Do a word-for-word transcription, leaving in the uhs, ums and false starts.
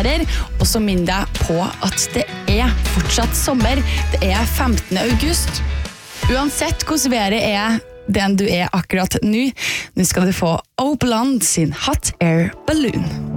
gratulerer, og så minn deg på at det er fortsatt sommer. Det er femtende august. Uansett hvordan været er den du er akkurat nå, nå skal du få Opeland sin Hot Air Balloon.